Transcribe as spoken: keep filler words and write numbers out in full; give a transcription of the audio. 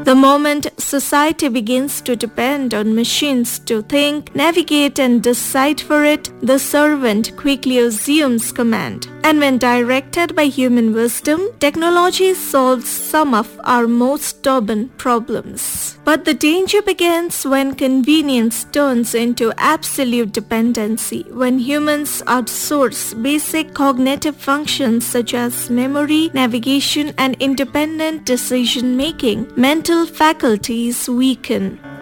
The moment society begins to depend on machines to think, navigate and decide for it, the servant quickly assumes command. And when directed by human wisdom, technology solves some of our most stubborn problems. But the danger begins when convenience turns into absolute dependency, when humans outsource basic cognitive functions such as memory, navigation, and independent decision-making. Mental faculties weaken.